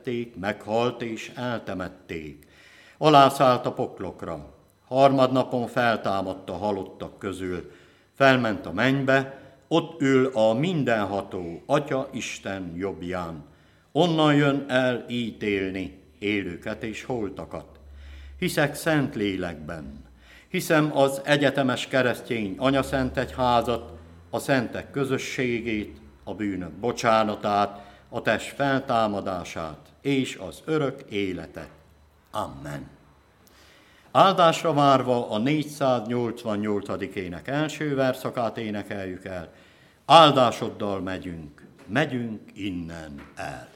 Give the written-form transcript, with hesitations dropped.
égették, meghalt és eltemették. Alászállt a poklokra. Harmadnapon feltámadt a halottak közül. Felment a mennybe, ott ül a mindenható Atya Isten jobbján. Onnan jön el ítélni élőket és holtakat. Hiszek szent lélekben. Hiszem az egyetemes keresztény anyaszentegyházat, a szentek közösségét, a bűnök bocsánatát, a test feltámadását és az örök életet. Amen. Áldásra várva a 488. ének első verszakát énekeljük el. Áldásoddal megyünk innen el.